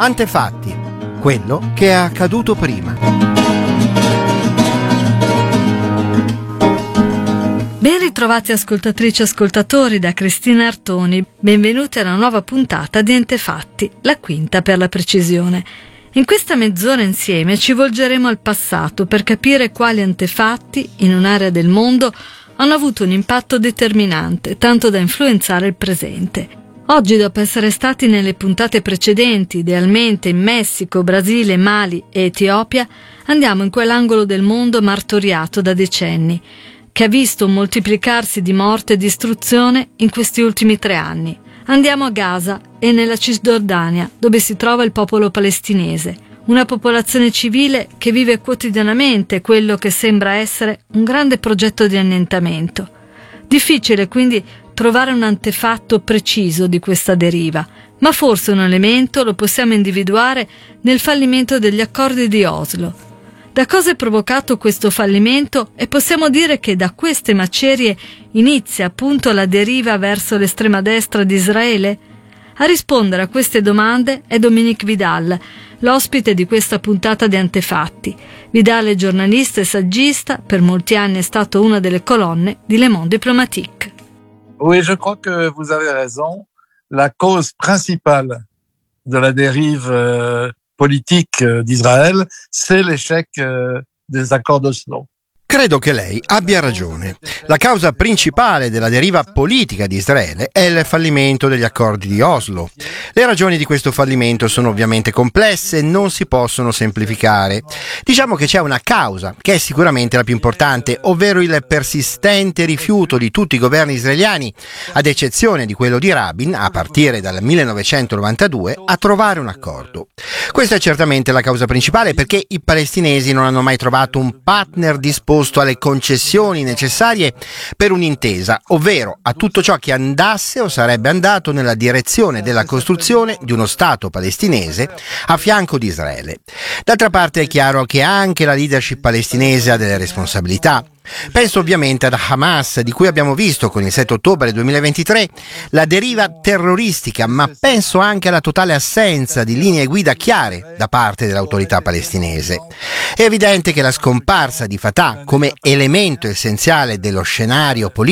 Antefatti, quello che è accaduto prima. Ben ritrovati ascoltatrici e ascoltatori da Cristina Artoni. Benvenuti alla nuova puntata di Antefatti, la quinta per la precisione. In questa mezz'ora insieme ci volgeremo al passato per capire quali antefatti, in un'area del mondo, hanno avuto un impatto determinante, tanto da influenzare il presente. Oggi, dopo essere stati nelle puntate precedenti, idealmente in Messico, Brasile, Mali e Etiopia, andiamo in quell'angolo del mondo martoriato da decenni, che ha visto un moltiplicarsi di morte e distruzione in questi ultimi 3 anni. Andiamo a Gaza e nella Cisgiordania, dove si trova il popolo palestinese, una popolazione civile che vive quotidianamente quello che sembra essere un grande progetto di annientamento. Difficile quindi trovare un antefatto preciso di questa deriva, ma forse un elemento lo possiamo individuare nel fallimento degli accordi di Oslo. Da cosa è provocato questo fallimento? E possiamo dire che da queste macerie inizia appunto la deriva verso l'estrema destra di Israele? A rispondere a queste domande è Dominique Vidal, l'ospite di questa puntata di Antefatti. Vidal è giornalista e saggista, per molti anni è stato una delle colonne di Le Monde Diplomatique. Oui, je crois que vous avez raison. La cause principale de la dérive politique d'Israël, c'est l'échec des accords d'Oslo. Credo che lei abbia ragione. La causa principale della deriva politica di Israele è il fallimento degli accordi di Oslo. Le ragioni di questo fallimento sono ovviamente complesse e non si possono semplificare. Diciamo che c'è una causa, che è sicuramente la più importante, ovvero il persistente rifiuto di tutti i governi israeliani, ad eccezione di quello di Rabin, a partire dal 1992, a trovare un accordo. Questa è certamente la causa principale, perché i palestinesi non hanno mai trovato un partner disposto alle concessioni necessarie per un'intesa, ovvero a tutto ciò che andasse o sarebbe andato nella direzione della costruzione di uno Stato palestinese a fianco di Israele. D'altra parte è chiaro che anche la leadership palestinese ha delle responsabilità. Penso ovviamente ad Hamas, di cui abbiamo visto con il 7 ottobre 2023 la deriva terroristica, ma penso anche alla totale assenza di linee guida chiare da parte dell'autorità palestinese. È evidente che la scomparsa di Fatah come elemento essenziale dello scenario politico